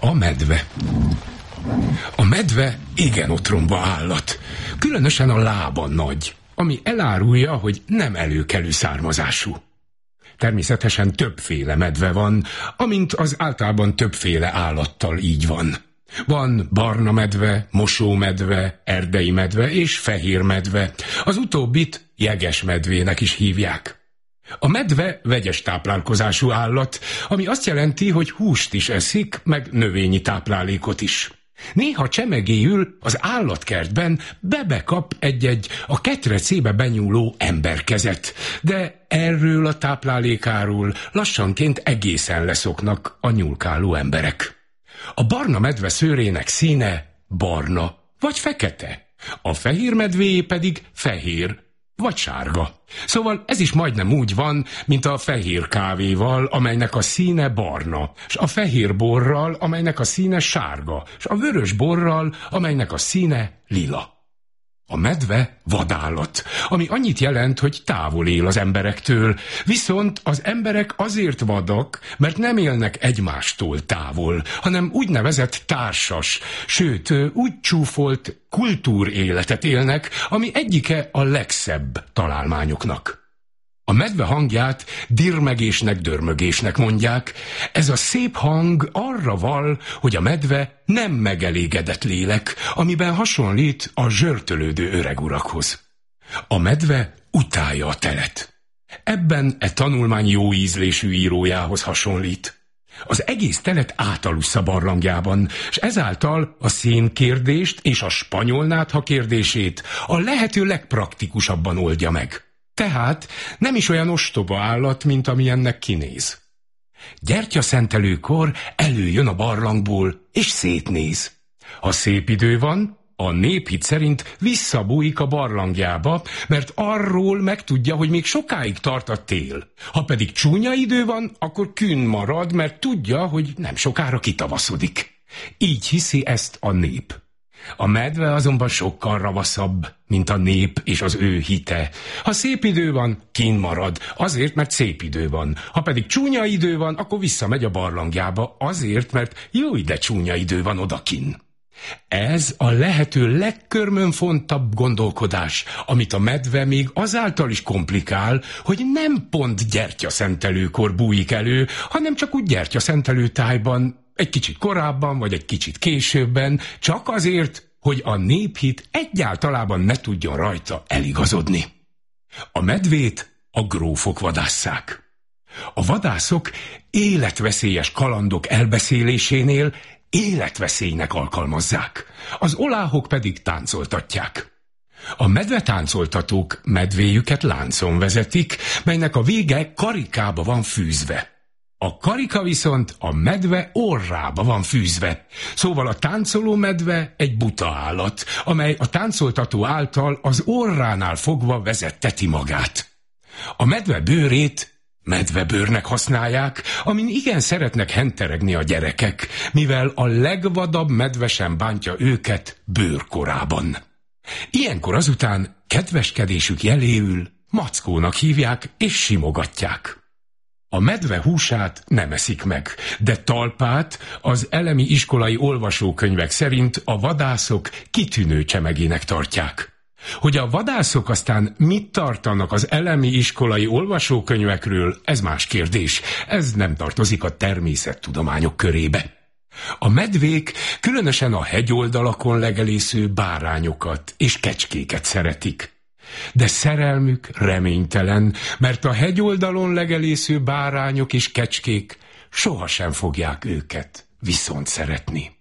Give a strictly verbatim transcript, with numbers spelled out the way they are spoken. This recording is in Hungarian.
A medve. A medve igen otromba állat. Különösen a lába nagy, ami elárulja, hogy nem előkelő származású. Természetesen többféle medve van, amint az általában többféle állattal így van. Van barna medve, mosómedve, erdei medve és fehér medve. Az utóbbit jeges medvének is hívják. A medve vegyes táplálkozású állat, ami azt jelenti, hogy húst is eszik, meg növényi táplálékot is. Néha csemegéül az állatkertben bebekap egy-egy a ketrecébe benyúló emberkezet, de erről a táplálékáról lassanként egészen leszoknak a nyúlkáló emberek. A barna medve szőrének színe barna vagy fekete, a fehér medvéjé pedig fehér vagy sárga. Szóval ez is majdnem úgy van, mint a fehér kávéval, amelynek a színe barna, s a fehér borral, amelynek a színe sárga, s a vörös borral, amelynek a színe lila. A medve vadállat, ami annyit jelent, hogy távol él az emberektől, viszont az emberek azért vadak, mert nem élnek egymástól távol, hanem úgynevezett társas, sőt, úgy csúfolt kultúréletet élnek, ami egyike a legszebb találmányoknak. A medve hangját dirmegésnek, dörmögésnek mondják. Ez a szép hang arra val, hogy a medve nem megelégedett lélek, amiben hasonlít a zsörtölődő öregurakhoz. A medve utálja a telet. Ebben e tanulmány jó ízlésű írójához hasonlít. Az egész telet átalussza barlangjában, és ezáltal a szénkérdést és a spanyolnátha kérdését a lehető legpraktikusabban oldja meg. Tehát nem is olyan ostoba állat, mint amilyennek kinéz. Gyertyaszentelőkor előjön a barlangból, és szétnéz. Ha szép idő van, a néphit szerint visszabújik a barlangjába, mert arról megtudja, hogy még sokáig tart a tél. Ha pedig csúnya idő van, akkor künn marad, mert tudja, hogy nem sokára kitavaszodik. Így hiszi ezt a nép. A medve azonban sokkal ravaszabb, mint a nép és az ő hite. Ha szép idő van, kinn marad, azért, mert szép idő van. Ha pedig csúnya idő van, akkor visszamegy a barlangjába, azért, mert jó ide csúnya idő van odakinn. Ez a lehető legkörmönfontabb gondolkodás, amit a medve még azáltal is komplikál, hogy nem pont gyertyaszentelőkor bújik elő, hanem csak úgy gyertyaszentelő tájban, egy kicsit korábban, vagy egy kicsit későbben, csak azért, hogy a néphit egyáltalában ne tudjon rajta eligazodni. A medvét a grófok vadásszák. A vadászok életveszélyes kalandok elbeszélésénél életveszélynek alkalmazzák, az oláhok pedig táncoltatják. A medvetáncoltatók medvéjüket láncon vezetik, melynek a vége karikába van fűzve. A karika viszont a medve orrába van fűzve. Szóval a táncoló medve egy buta állat, amely a táncoltató által az orránál fogva vezetteti magát. A medve bőrét medvebőrnek használják, amin igen szeretnek henteregni a gyerekek, mivel a legvadabb medve sem bántja őket bőrkorában. Ilyenkor azután kedveskedésük jeléül mackónak hívják és simogatják. A medve húsát nem eszik meg, de talpát az elemi iskolai olvasókönyvek szerint a vadászok kitűnő csemegének tartják. Hogy a vadászok aztán mit tartanak az elemi iskolai olvasókönyvekről, ez más kérdés. Ez nem tartozik a természettudományok körébe. A medvék különösen a hegyoldalakon legelésző bárányokat és kecskéket szeretik. De szerelmük reménytelen, mert a hegyoldalon legelésző bárányok és kecskék sohasem fogják őket viszont szeretni.